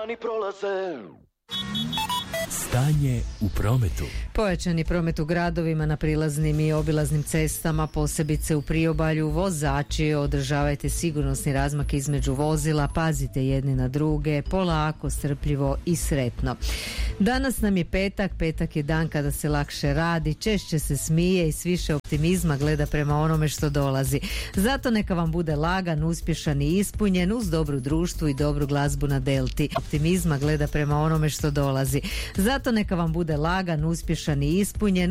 Stanje u prometu. Pojačani promet u gradovima na prilaznim i obilaznim cestama, posebice u priobalju. Vozači, održavajte sigurnosni razmak između vozila, pazite jedni na druge, polako, strpljivo i sretno. Danas nam je petak. Petak je dan kada se lakše radi, češće se smije i s više optimizma gleda prema onome što dolazi. Zato neka vam bude lagan, uspješan i ispunjen uz dobru društvu i dobru glazbu na Delti. Optimizma gleda prema onome što dolazi. Zato neka vam bude lagan, uspješan i ispunjen